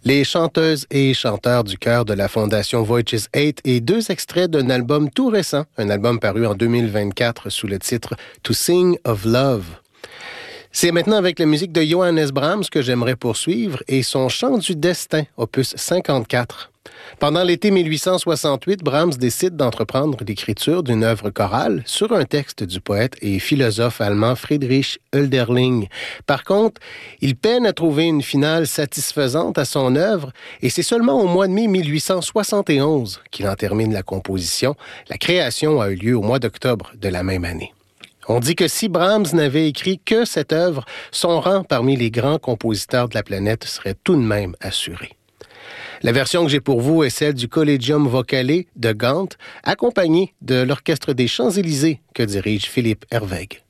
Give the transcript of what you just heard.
Les chanteuses et chanteurs du chœur de la Fondation Voices 8 et deux extraits d'un album tout récent, un album paru en 2024 sous le titre « To Sing of Love ». C'est maintenant avec la musique de Johannes Brahms que j'aimerais poursuivre et son Chant du destin, opus 54. Pendant l'été 1868, Brahms décide d'entreprendre l'écriture d'une œuvre chorale sur un texte du poète et philosophe allemand Friedrich Hölderlin. Par contre, il peine à trouver une finale satisfaisante à son œuvre et c'est seulement au mois de mai 1871 qu'il en termine la composition. La création a eu lieu au mois d'octobre de la même année. On dit que si Brahms n'avait écrit que cette œuvre, son rang parmi les grands compositeurs de la planète serait tout de même assuré. La version que j'ai pour vous est celle du Collegium Vocale de Gand, accompagnée de l'Orchestre des Champs-Élysées que dirige Philippe Herwegh.